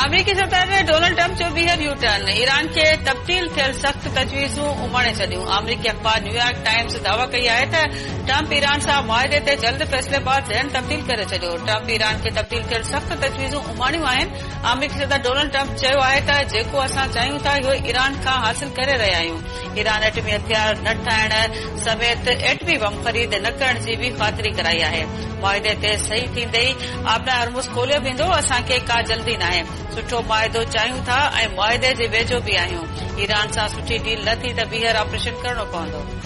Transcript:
अमरीकी सदर Donald Trump जो ॿीहर यू टर्न ईरान खे तब्दील थियल सख़्त तजवीज़ूं उमाणे छॾियूं। अमरीकी अख़बार न्यूयॉर्क टाइम्स दावा कई आहे त ट्रंप ईरान सां मुआहिदे ते जल्द फ़ैसिलेबाज़ ज़हन तब्दील करे छॾियो। ट्रंप ईरान खे तब्दील थियल सख़्त तजवीज़ूं उमाणियूं आहिनि। अमरीकी सदर डोनाल्ड ट्रंप चयो आहे त जेको असां चाहियूं था इहो ईरान खां हासिल करे रहिया आहियूं। ईरान एटमी हथियार न ठाहिण समेत एटमी बम ख़रीद न करण जी बि ख़ातिरी कराई आहे। मुआहिदे ते सही थींदे ई आबना हरमुज़ खोलियो वेंदो। असांखे का जल्दी नाहे, सुठो मुआहिदो चाहियूं था ऐं मुआहिदे जे वेझो बि आहियूं। ईरान सां सुठी डील न थी त ॿीहर ऑपरेशन करणो पवंदो।